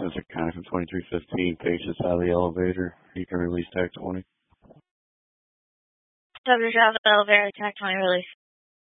Sensor counter from 2315, patients out of the elevator. You can release TAC 20. Subject out of the elevator, TAC 20 release.